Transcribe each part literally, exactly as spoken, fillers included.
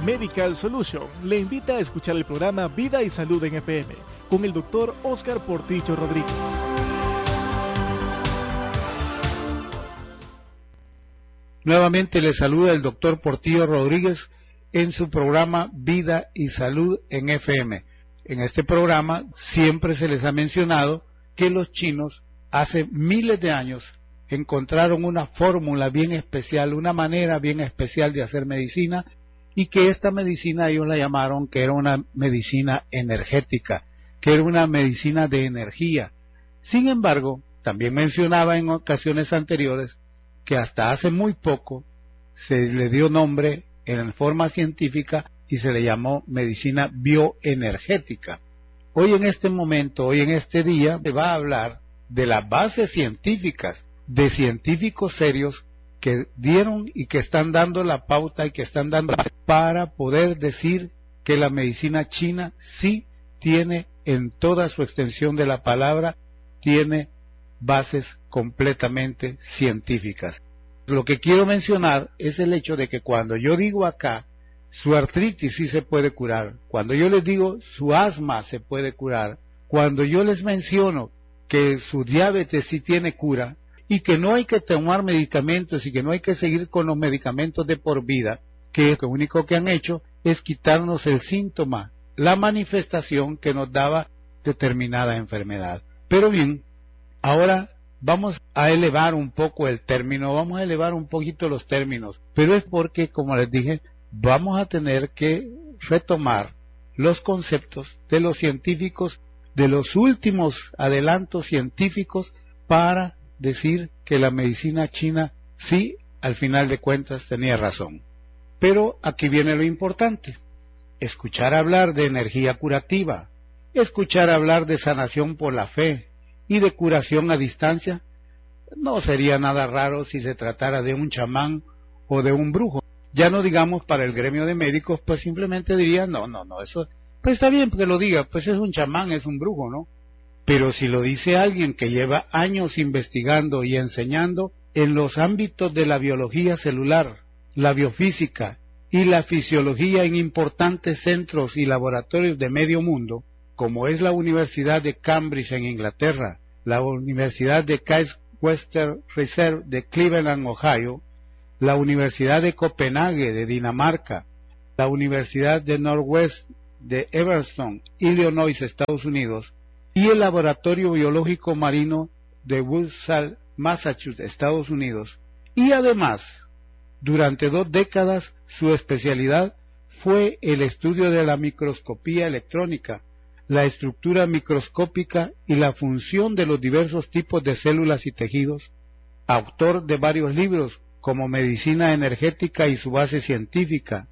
Medical Solution le invita a escuchar el programa Vida y Salud en F M con el doctor Oscar Portillo Rodríguez. Nuevamente le saluda el doctor Portillo Rodríguez en su programa Vida y Salud en F M. En este programa siempre se les ha mencionado que los chinos hace miles de años encontraron una fórmula bien especial, una manera bien especial de hacer medicina, y que esta medicina ellos la llamaron que era una medicina energética, que era una medicina de energía. Sin embargo, también mencionaba en ocasiones anteriores que hasta hace muy poco se le dio nombre en forma científica y se le llamó medicina bioenergética. Hoy en este momento, hoy en este día, se va a hablar de las bases científicas, de científicos serios que dieron y que están dando la pauta y que están dando para poder decir que la medicina china sí tiene, en toda su extensión de la palabra, tiene bases completamente científicas. Lo que quiero mencionar es el hecho de que cuando yo digo acá, su artritis sí se puede curar, cuando yo les digo su asma se puede curar, cuando yo les menciono que su diabetes sí tiene cura, y que no hay que tomar medicamentos y que no hay que seguir con los medicamentos de por vida, que lo único que han hecho es quitarnos el síntoma, la manifestación que nos daba determinada enfermedad. Pero bien, ahora vamos a elevar un poco el término, vamos a elevar un poquito los términos, pero es porque, como les dije, vamos a tener que retomar los conceptos de los científicos, de los últimos adelantos científicos para decir que la medicina china sí, al final de cuentas, tenía razón. Pero aquí viene lo importante: escuchar hablar de energía curativa, escuchar hablar de sanación por la fe y de curación a distancia, no sería nada raro si se tratara de un chamán o de un brujo. Ya no digamos para el gremio de médicos, pues simplemente dirían, no, no, no, eso, pues está bien que lo diga, pues es un chamán, es un brujo, ¿no? Pero si lo dice alguien que lleva años investigando y enseñando en los ámbitos de la biología celular, la biofísica y la fisiología en importantes centros y laboratorios de medio mundo, como es la Universidad de Cambridge en Inglaterra, la Universidad de Case Western Reserve de Cleveland, Ohio, la Universidad de Copenhague de Dinamarca, la Universidad de Northwest de Evanston, Illinois, Estados Unidos, y el Laboratorio Biológico Marino de Worcester, Massachusetts, Estados Unidos. Y además, durante dos décadas, su especialidad fue el estudio de la microscopía electrónica, la estructura microscópica y la función de los diversos tipos de células y tejidos. Autor de varios libros como Medicina Energética y su base científica.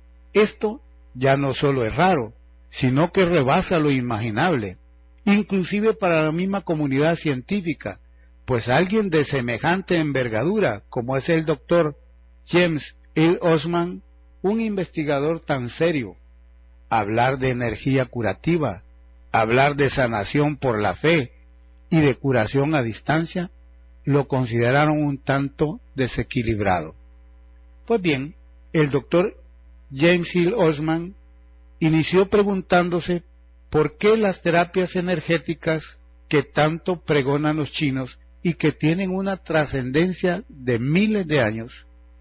Esto ya no solo es raro, sino que rebasa lo imaginable, inclusive para la misma comunidad científica, pues alguien de semejante envergadura como es el doctor James L. Osman, un investigador tan serio, hablar de energía curativa, hablar de sanación por la fe y de curación a distancia, lo consideraron un tanto desequilibrado. Pues bien, el doctor James L. Osman inició preguntándose por qué las terapias energéticas que tanto pregonan los chinos y que tienen una trascendencia de miles de años,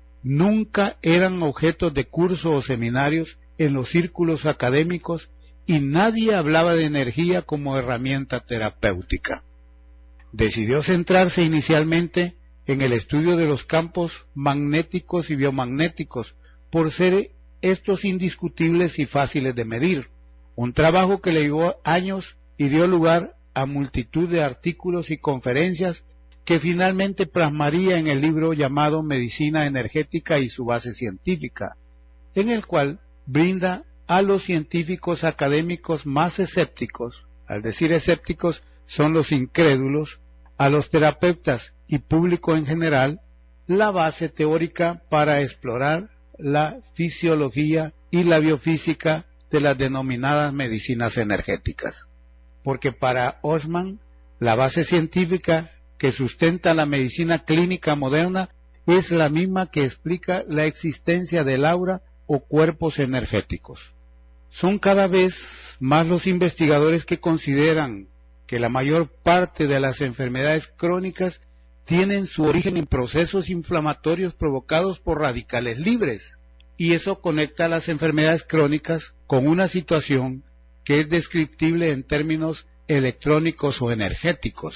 nunca eran objetos de cursos o seminarios en los círculos académicos y nadie hablaba de energía como herramienta terapéutica. Decidió centrarse inicialmente en el estudio de los campos magnéticos y biomagnéticos, por ser estos indiscutibles y fáciles de medir, un trabajo que le llevó años y dio lugar a multitud de artículos y conferencias que finalmente plasmaría en el libro llamado Medicina Energética y su base científica, en el cual brinda a los científicos académicos más escépticos, al decir escépticos son los incrédulos, a los terapeutas y público en general, la base teórica para explorar la fisiología y la biofísica de las denominadas medicinas energéticas. Porque para Osman, la base científica que sustenta la medicina clínica moderna es la misma que explica la existencia del aura o cuerpos energéticos. Son cada vez más los investigadores que consideran que la mayor parte de las enfermedades crónicas tienen su origen en procesos inflamatorios provocados por radicales libres, y eso conecta a las enfermedades crónicas con una situación que es descriptible en términos electrónicos o energéticos.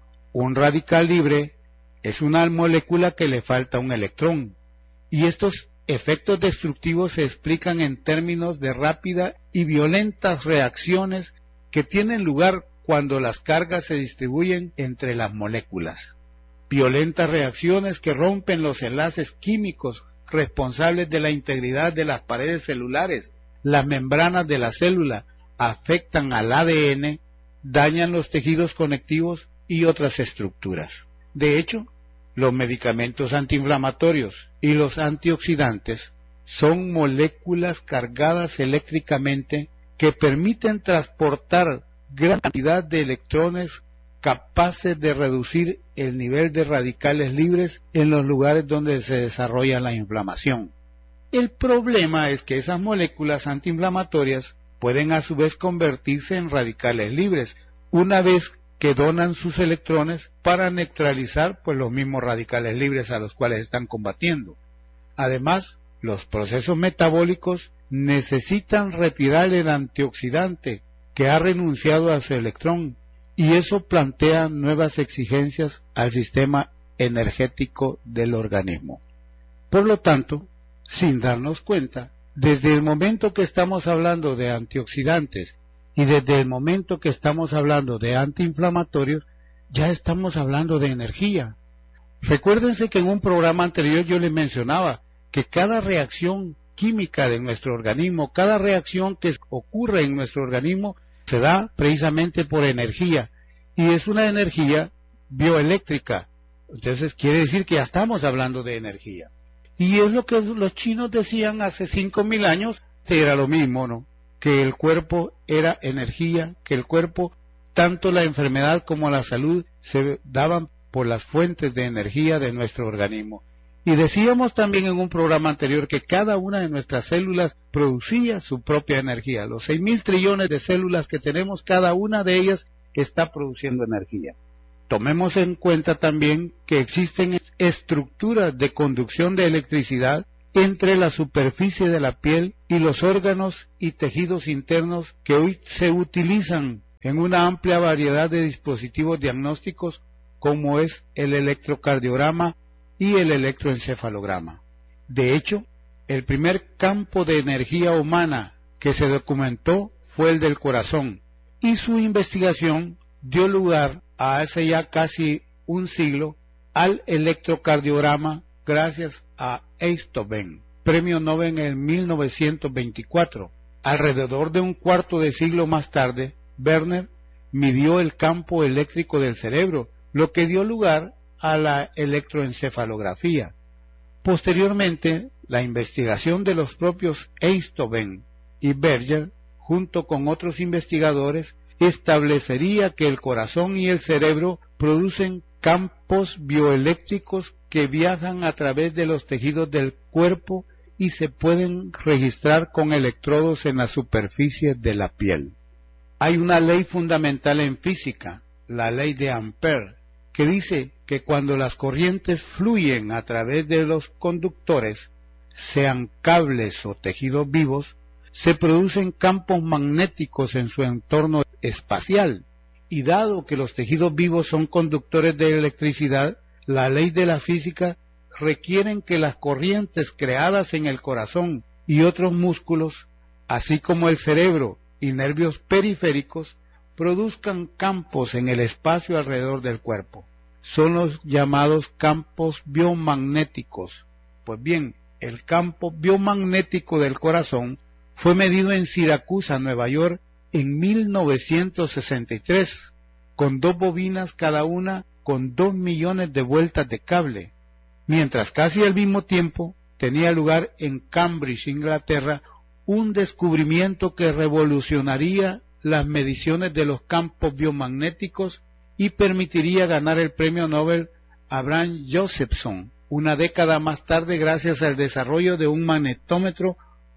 Un radical libre es una molécula que le falta un electrón, y estos efectos destructivos se explican en términos de rápida y violentas reacciones que tienen lugar cuando las cargas se distribuyen entre las moléculas. Violentas reacciones que rompen los enlaces químicos responsables de la integridad de las paredes celulares, las membranas de la célula, afectan al A D N, dañan los tejidos conectivos y otras estructuras. De hecho, los medicamentos antiinflamatorios y los antioxidantes son moléculas cargadas eléctricamente que permiten transportar gran cantidad de electrones capaces de reducir el nivel de radicales libres en los lugares donde se desarrolla la inflamación. El problema es que esas moléculas antiinflamatorias pueden a su vez convertirse en radicales libres una vez que donan sus electrones para neutralizar pues los mismos radicales libres a los cuales están combatiendo. Además, los procesos metabólicos necesitan retirar el antioxidante que ha renunciado a su electrón, y eso plantea nuevas exigencias al sistema energético del organismo. Por lo tanto, sin darnos cuenta, desde el momento que estamos hablando de antioxidantes y desde el momento que estamos hablando de antiinflamatorios, ya estamos hablando de energía. Recuérdense que en un programa anterior yo les mencionaba que cada reacción química de nuestro organismo, cada reacción que ocurre en nuestro organismo, se da precisamente por energía, y es una energía bioeléctrica. Entonces quiere decir que ya estamos hablando de energía. Y es lo que los chinos decían hace cinco mil años, que era lo mismo, ¿no? Que el cuerpo era energía, que el cuerpo, tanto la enfermedad como la salud, se daban por las fuentes de energía de nuestro organismo. Y decíamos también en un programa anterior que cada una de nuestras células producía su propia energía. Los seis mil trillones de células que tenemos, cada una de ellas está produciendo energía. Tomemos en cuenta también que existen estructuras de conducción de electricidad entre la superficie de la piel y los órganos y tejidos internos que hoy se utilizan en una amplia variedad de dispositivos diagnósticos como es el electrocardiograma y el electroencefalograma. De hecho, el primer campo de energía humana que se documentó fue el del corazón, y su investigación dio lugar a hace ya casi un siglo al electrocardiograma gracias a Einthoven, premio Nobel en mil novecientos veinticuatro. Alrededor de un cuarto de siglo más tarde, Werner midió el campo eléctrico del cerebro, lo que dio lugar a la electroencefalografía. Posteriormente, la investigación de los propios Einthoven y Berger, junto con otros investigadores, establecería que el corazón y el cerebro producen campos bioeléctricos que viajan a través de los tejidos del cuerpo y se pueden registrar con electrodos en la superficie de la piel. Hay una ley fundamental en física, la ley de Ampère, que dice que cuando las corrientes fluyen a través de los conductores, sean cables o tejidos vivos, se producen campos magnéticos en su entorno espacial, y dado que los tejidos vivos son conductores de electricidad, la ley de la física requieren que las corrientes creadas en el corazón y otros músculos, así como el cerebro y nervios periféricos, produzcan campos en el espacio alrededor del cuerpo. Son los llamados campos biomagnéticos. Pues bien, el campo biomagnético del corazón fue medido en Siracusa, Nueva York, en mil novecientos sesenta y tres, con dos bobinas cada una con dos millones de vueltas de cable, mientras casi al mismo tiempo tenía lugar en Cambridge, Inglaterra, un descubrimiento que revolucionaría las mediciones de los campos biomagnéticos y permitiría ganar el premio Nobel a Abraham Josephson una década más tarde gracias al desarrollo de un magnetómetro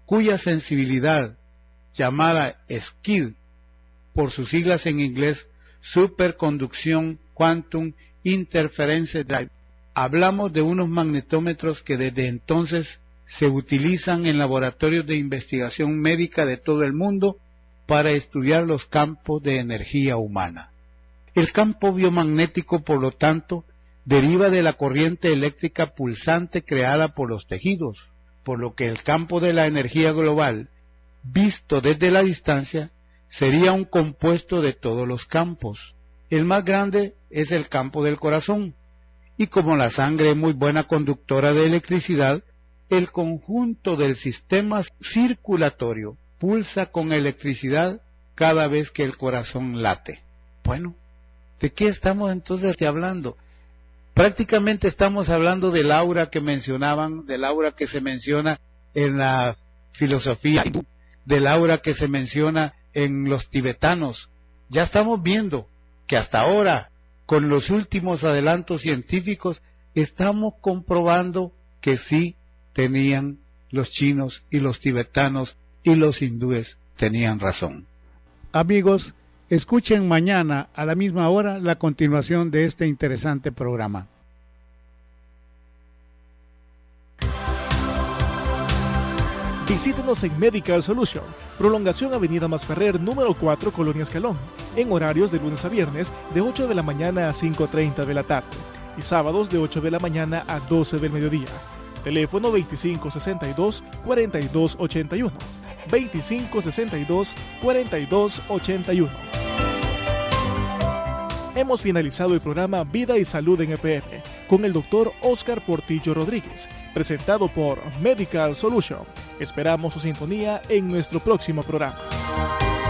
cuya sensibilidad, llamada S C I D, por sus siglas en inglés, Superconduction Quantum Interference Drive. Hablamos de unos magnetómetros que desde entonces se utilizan en laboratorios de investigación médica de todo el mundo para estudiar los campos de energía humana. El campo biomagnético, por lo tanto, deriva de la corriente eléctrica pulsante creada por los tejidos, por lo que el campo de la energía global, visto desde la distancia, sería un compuesto de todos los campos. El más grande es el campo del corazón, y como la sangre es muy buena conductora de electricidad, el conjunto del sistema circulatorio pulsa con electricidad cada vez que el corazón late. Bueno, ¿de qué estamos entonces hablando? Prácticamente estamos hablando del aura que mencionaban, del aura que se menciona en la filosofía hindú, del aura que se menciona en los tibetanos. Ya estamos viendo que hasta ahora, con los últimos adelantos científicos, estamos comprobando que sí tenían los chinos y los tibetanos y los hindúes tenían razón. Amigos, escuchen mañana a la misma hora la continuación de este interesante programa. Visítenos en Medical Solution, prolongación Avenida Masferrer, número cuatro, Colonia Escalón, en horarios de lunes a viernes de ocho de la mañana a cinco treinta de la tarde y sábados de ocho de la mañana a doce del mediodía. Teléfono veinticinco sesenta y dos, cuarenta y dos ochenta y uno, veinticinco sesenta y dos, cuarenta y dos ochenta y uno. Hemos finalizado el programa Vida y Salud en F M con el doctor Óscar Portillo Rodríguez, presentado por Medical Solution. Esperamos su sintonía en nuestro próximo programa.